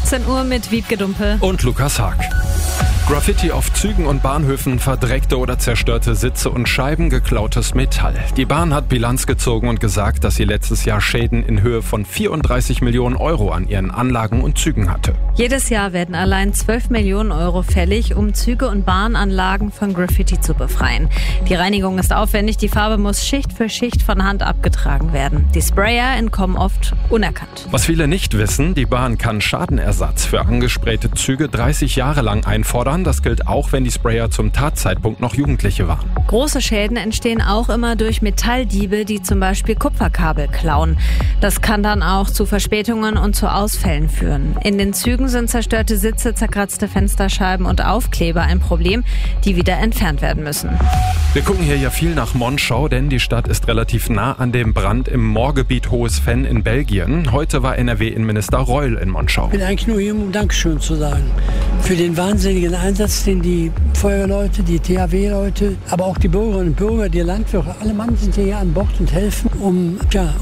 18 Uhr mit Wiebke Dumpe und Lukas Haag. Graffiti auf Zügen und Bahnhöfen, verdreckte oder zerstörte Sitze und Scheiben, geklautes Metall. Die Bahn hat Bilanz gezogen und gesagt, dass sie letztes Jahr Schäden in Höhe von 34 Millionen Euro an ihren Anlagen und Zügen hatte. Jedes Jahr werden allein 12 Millionen Euro fällig, um Züge und Bahnanlagen von Graffiti zu befreien. Die Reinigung ist aufwendig, die Farbe muss Schicht für Schicht von Hand abgetragen werden. Die Sprayer entkommen oft unerkannt. Was viele nicht wissen, die Bahn kann Schadenersatz für angesprayte Züge 30 Jahre lang einfordern. Das gilt auch, wenn die Sprayer zum Tatzeitpunkt noch Jugendliche waren. Große Schäden entstehen auch immer durch Metalldiebe, die zum Beispiel Kupferkabel klauen. Das kann dann auch zu Verspätungen und zu Ausfällen führen. In den Zügen sind zerstörte Sitze, zerkratzte Fensterscheiben und Aufkleber ein Problem, die wieder entfernt werden müssen. Wir gucken hier ja viel nach Monschau, denn die Stadt ist relativ nah an dem Brand im Moorgebiet Hohes Venn in Belgien. Heute war NRW-Innenminister Reul in Monschau. Ich bin eigentlich nur hier, um Dankeschön zu sagen. Für den wahnsinnigen Einsatz, den die Feuerwehrleute, die THW-Leute, aber auch die Bürgerinnen und Bürger, die Landwirte, alle Mann sind hier an Bord und helfen, um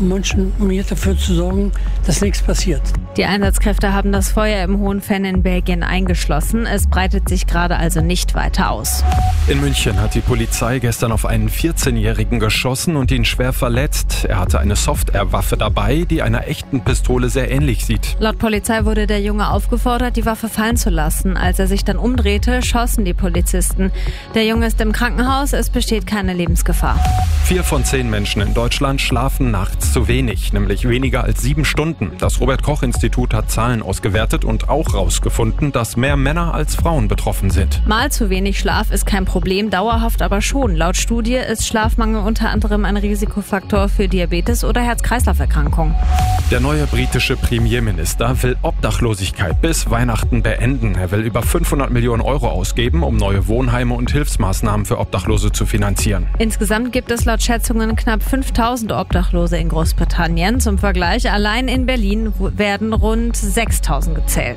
hier dafür zu sorgen, dass nichts passiert. Die Einsatzkräfte haben das Feuer im Hohen Venn in Belgien eingeschlossen. Es breitet sich gerade also nicht weiter aus. In München hat die Polizei gestern auf einen 14-Jährigen geschossen und ihn schwer verletzt. Er hatte eine Software-Waffe dabei, die einer echten Pistole sehr ähnlich sieht. Laut Polizei wurde der Junge aufgefordert, die Waffe fallen zu lassen. Als er sich dann umdrehte, schossen die Polizisten. Der Junge ist im Krankenhaus, es besteht keine Lebensgefahr. 4 von 10 Menschen in Deutschland schlafen nachts zu wenig, nämlich weniger als 7 Stunden. Das Robert-Koch-Institut hat Zahlen ausgewertet und auch herausgefunden, dass mehr Männer als Frauen betroffen sind. Mal zu wenig Schlaf ist kein Problem, dauerhaft aber schon. Laut Studie ist Schlafmangel unter anderem ein Risikofaktor für Diabetes oder Herz-Kreislauf-Erkrankungen. Der neue britische Premierminister will Obdachlosigkeit bis Weihnachten beenden. Er will über 500 Millionen Euro ausgeben, um neue Wohnheime und Hilfsmaßnahmen für Obdachlose zu finanzieren. Insgesamt gibt es laut Schätzungen knapp 5000 Obdachlose in Großbritannien. Zum Vergleich, allein in Berlin werden rund 6000 gezählt.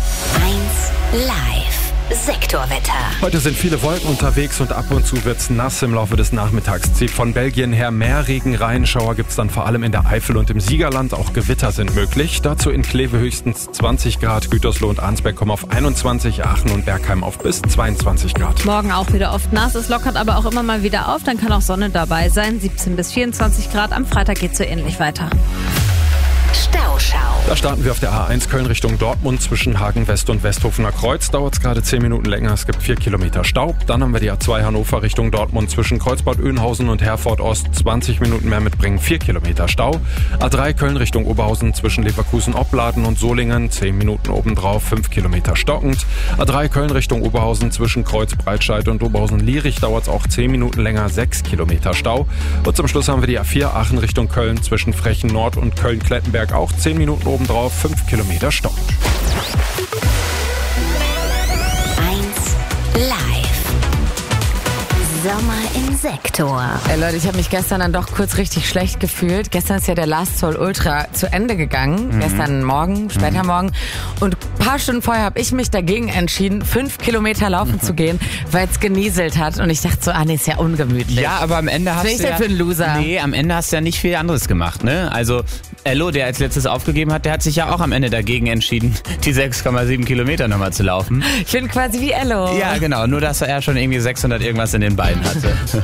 1 Live. Sektorwetter. Heute sind viele Wolken unterwegs und ab und zu wird's nass im Laufe des Nachmittags. Zieht von Belgien her mehr Regen rein. Schauer gibt's dann vor allem in der Eifel und im Siegerland. Auch Gewitter sind möglich. Dazu in Kleve höchstens 20 Grad. Gütersloh und Arnsberg kommen auf 21, Aachen und Bergheim auf bis 22 Grad. Morgen auch wieder oft nass. Es lockert aber auch immer mal wieder auf. Dann kann auch Sonne dabei sein. 17 bis 24 Grad. Am Freitag geht's so ähnlich weiter. Stauschau. Da starten wir auf der A1 Köln Richtung Dortmund. Zwischen Hagen West und Westhofener Kreuz dauert es gerade 10 Minuten länger. Es gibt 4 Kilometer Stau. Dann haben wir die A2 Hannover Richtung Dortmund. Zwischen Kreuzbad Oeynhausen und Herford Ost 20 Minuten mehr mitbringen. 4 Kilometer Stau. A3 Köln Richtung Oberhausen. Zwischen Leverkusen Opladen und Solingen 10 Minuten obendrauf. 5 Kilometer stockend. A3 Köln Richtung Oberhausen. Zwischen Kreuz Breitscheid und Oberhausen-Lierich dauert es auch 10 Minuten länger. 6 Kilometer Stau. Und zum Schluss haben wir die A4 Aachen Richtung Köln. Zwischen Frechen Nord und Köln-Klettenberg auch 10 Minuten obendrauf, 5 Kilometer stockend. 1 Live. Sommer im Sektor. Leute, ich habe mich gestern dann doch kurz richtig schlecht gefühlt. Gestern ist ja der Last Soul Ultra zu Ende gegangen. Gestern Morgen, später Morgen. Und ein paar Stunden vorher habe ich mich dagegen entschieden, 5 Kilometer laufen zu gehen, weil es genieselt hat. Und ich dachte so, nee, ist ja ungemütlich. Ja, aber am Ende hast du Was ist denn für ein Loser? Nee, am Ende hast du ja nicht viel anderes gemacht, ne? Also Ello, der als letztes aufgegeben hat, der hat sich ja auch am Ende dagegen entschieden, die 6,7 Kilometer nochmal zu laufen. Ich bin quasi wie Ello. Ja, genau. Nur, dass er schon irgendwie 600 irgendwas in den Beinen hatte.